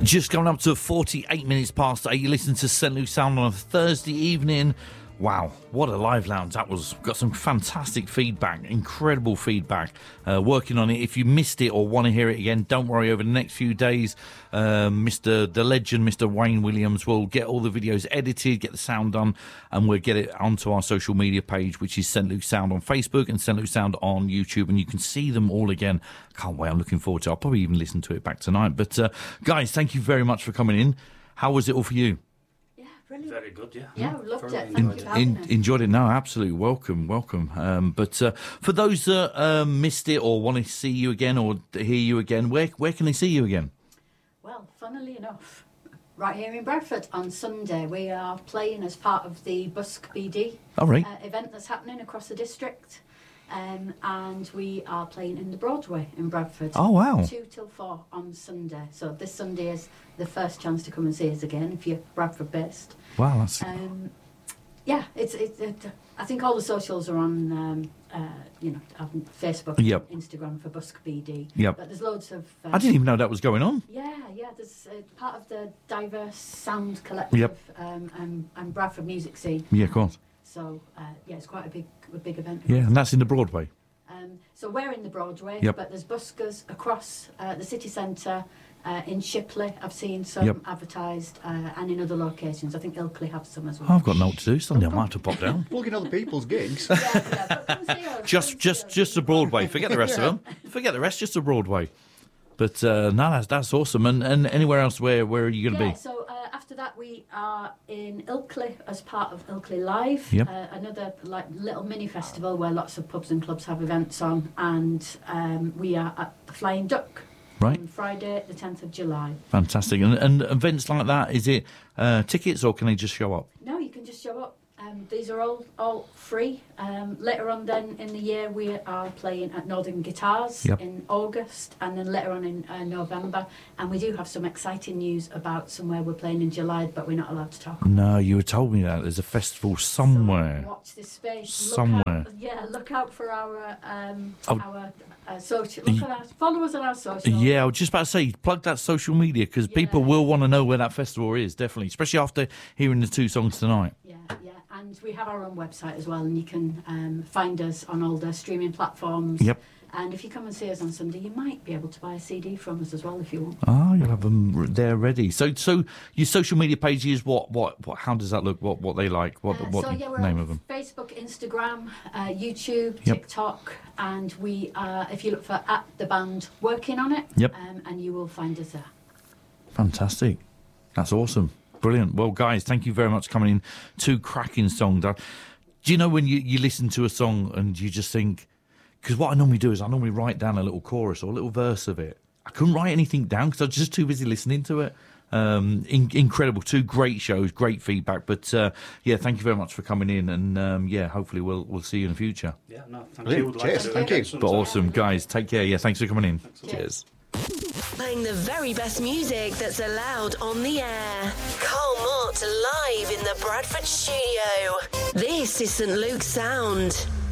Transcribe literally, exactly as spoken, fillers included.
Just coming up to forty-eight minutes past eight. You listen to Saint Luke Sound on a Thursday evening. Wow, what a live lounge that was. Got some fantastic feedback, incredible feedback. Uh, working on it. If you missed it or want to hear it again, don't worry. Over the next few days, uh, Mister the legend, Mister Wayne Williams, will get all the videos edited, get the sound done, and we'll get it onto our social media page, which is Saint Luke Sound on Facebook and Saint Luke Sound on YouTube, and you can see them all again. Can't wait. I'm looking forward to it. I'll probably even listen to it back tonight. But, uh, guys, thank you very much for coming in. How was it all for you? Brilliant. Very good, yeah. Yeah, we loved Thoroughly it. Thank you for having In, us. enjoyed it. No, absolutely. Welcome, welcome. Um, but uh, for those that um, missed it or want to see you again or hear you again, where where can they see you again? Well, funnily enough, right here in Bradford on Sunday, we are playing as part of the Busk B D All right. uh, event that's happening across the district. Um, and we are playing in the Broadway in Bradford. Oh, wow. Two till four on Sunday. So this Sunday is the first chance to come and see us again if you're Bradford based. Wow, that's... Um, yeah, it's, it's it, I think all the socials are on, um, uh, you know, on Facebook, Yep. and Instagram for Busk B D. Yep. But there's loads of. Uh, I didn't even know that was going on. Yeah, yeah. There's uh, part of the diverse sound collective Yep. um, and, and Bradford music scene. Yeah, of course. So uh, yeah, it's quite a big, a big event. Yeah, and that's in the Broadway. Um, so we're in the Broadway, Yep. but there's buskers across uh, the city centre, uh, in Shipley. I've seen some Yep. advertised, uh, and in other locations. I think Ilkley have some as well. I've got nothing to do. Sunday I might have to pop down. Plugging other people's gigs. Yeah, yeah, but come see us, Just, come just, see us. just the Broadway. Forget the rest of them. Forget the rest. Just the Broadway. But uh, no, that's that's awesome. And and anywhere else, where where are you going to Yeah, be? so uh, after that we are in Ilkley as part of Ilkley Live, Yep. uh, another like little mini festival where lots of pubs and clubs have events on, and um, we are at the Flying Duck Right. on Friday the tenth of July. Fantastic. And and events like that, is it uh, tickets or can they just show up? No, you can just show up. Um, these are all, all free. Um, later on then in the year we are playing at Northern Guitars Yep. in August, and then later on in uh, November, and we do have some exciting news about somewhere we're playing in July, but we're not allowed to talk. No, you were told me that there's a festival somewhere. So watch this space. Look Somewhere. Out, yeah, look out for our um, Oh. our uh, social. Look at our, follow us on our social. Yeah, I was just about to say, plug that social media because Yeah. people will want to know where that festival is, definitely, especially after hearing the two songs tonight. Yeah, yeah, and we have our own website as well, and you can um, find us on all the streaming platforms. Yep. And if you come and see us on Sunday, you might be able to buy a C D from us as well if you want. Oh, you'll have them there ready. So, so your social media pages, what, what, what? How does that look? What, what they like? What, Uh, what so yeah, we're name on of them? Facebook, Instagram, uh, YouTube, Yep. TikTok, and we are. If you look for at the band working on it, Yep. um, and you will find us there. Fantastic. That's awesome. Brilliant. Well, guys, thank you very much for coming in. Two cracking songs. Do you know when you, you listen to a song and you just think, because what I normally do is I normally write down a little chorus or a little verse of it. I couldn't write anything down because I was just too busy listening to it. Um, in, incredible. Two great shows, great feedback. But uh, yeah, thank you very much for coming in. And um, yeah, hopefully we'll we'll see you in the future. Yeah, no, thank Brilliant. you. Would like Cheers, to do it thank again you. sometime. But awesome, guys. Take care. Yeah, thanks for coming in. Cheers. Playing the very best music that's allowed on the air. Carl Mott live in the Bradford studio. This is Saint Luke Sound.